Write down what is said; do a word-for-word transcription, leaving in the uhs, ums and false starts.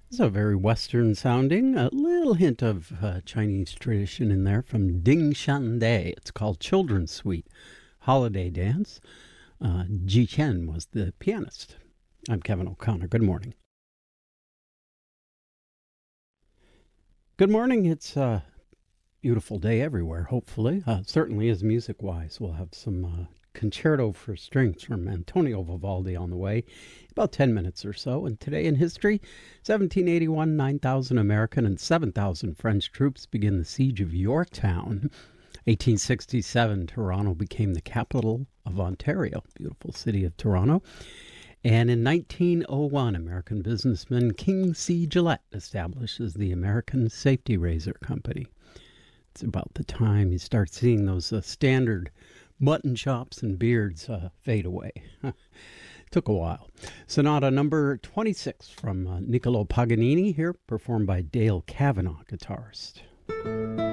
It's a very Western sounding, a little hint of uh, Chinese tradition in there from Ding Shan Day. It's called Children's Suite Holiday Dance. Uh, Ji Chen was the pianist. I'm Kevin O'Connor. Good morning. Good morning. It's a beautiful day everywhere, hopefully. Uh, certainly is music wise. We'll have some uh, concerto for strings from Antonio Vivaldi on the way, about ten minutes or so. And today in history, seventeen eighty-one, nine thousand American and seven thousand French troops begin the siege of Yorktown. eighteen sixty-seven, Toronto became the capital of Ontario, beautiful city of Toronto. And in nineteen oh one, American businessman King C. Gillette establishes the American Safety Razor Company. It's about the time you start seeing those uh, standard mutton chops and beards uh, fade away. Took a while. Sonata number twenty-six from uh, Niccolo Paganini here, performed by Dale Cavanaugh, guitarist.